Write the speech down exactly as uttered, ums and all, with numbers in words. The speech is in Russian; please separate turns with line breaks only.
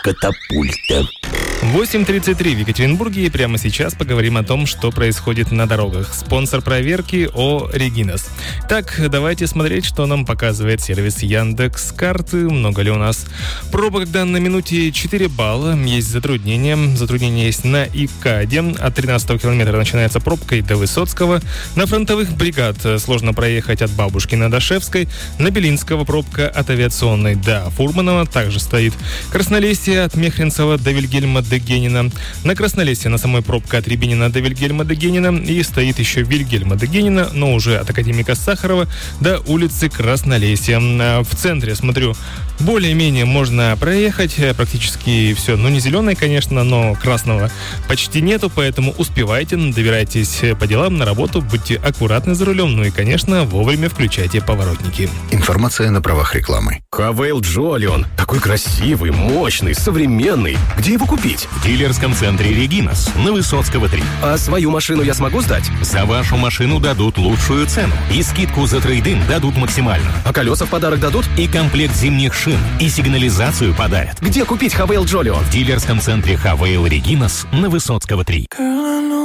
катапульта.
восемь тридцать три в Екатеринбурге, и прямо сейчас поговорим о том, что происходит на дорогах. Спонсор проверки ООО «Регинас». Так, давайте смотреть, что нам показывает сервис Яндекс.Карты. Много ли у нас пробок на минуте? четыре балла. Есть затруднения. Затруднения есть на ИКАДе. От тринадцатого километра начинается пробка и до Высоцкого. На фронтовых бригад сложно проехать от Бабушки на Дашевской. На Белинского пробка от Авиационной до Фурманова. Также стоит Краснолесье от Мехринцева до Вильгельма Дегенина. На Краснолесье на самой пробка от Рябинина до Вильгельма Дегенина. И стоит еще Вильгельма Дегенина, но уже от Академика Сахарова до улицы Краснолесья. В центре, смотрю, более-менее можно проехать. Практически все. Ну, не зеленое, конечно, но красного почти нету, поэтому успевайте, добирайтесь по делам, на работу, будьте аккуратны за рулем, ну и, конечно, вовремя включайте поворотники.
Информация на правах рекламы.
Хавейл Джолион. Такой красивый, мощный, современный. Где его купить?
В дилерском центре «Регинас» на Высоцкого три.
А свою машину я смогу сдать?
За вашу машину дадут лучшую цену. И скидку за трейд-ин дадут максимально.
А колеса в подарок дадут?
И комплект зимних шин. И сигнализацию подарят.
Где купить Хавейл Джолион?
В дилерском центре «Хавейл Регинас» на Высоцкого три.